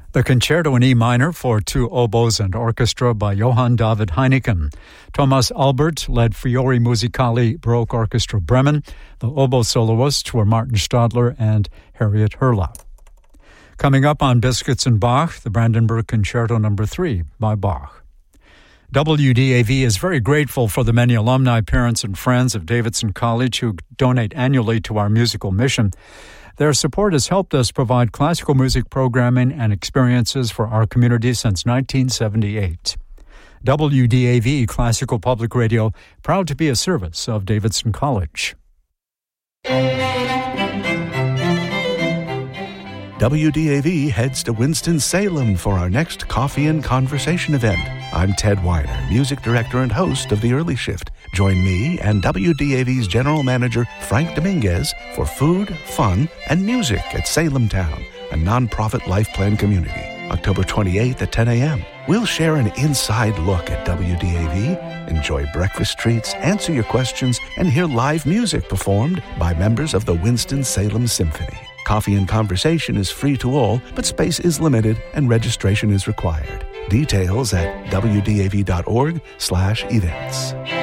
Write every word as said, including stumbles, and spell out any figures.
The Concerto in E minor for two oboes and orchestra by Johann David Heineken. Thomas Albert led Fiori Musicali Baroque Orchestra Bremen. The oboe soloists were Martin Stadler and Harriet Herla. Coming up on Biscuits and Bach, the Brandenburg Concerto number three by Bach. W D A V is very grateful for the many alumni, parents, and friends of Davidson College who donate annually to our musical mission. Their support has helped us provide classical music programming and experiences for our community since nineteen seventy-eight. W D A V Classical Public Radio, proud to be a service of Davidson College. W D A V heads to Winston-Salem for our next Coffee and Conversation event. I'm Ted Weiner, music director and host of The Early Shift. Join me and W D A V's general manager, Frank Dominguez, for food, fun, and music at Salem Town, a nonprofit life plan community. October twenty-eighth at ten a.m. We'll share an inside look at W D A V, enjoy breakfast treats, answer your questions, and hear live music performed by members of the Winston-Salem Symphony. Coffee and Conversation is free to all, but space is limited and registration is required. Details at w d a v dot org slash events.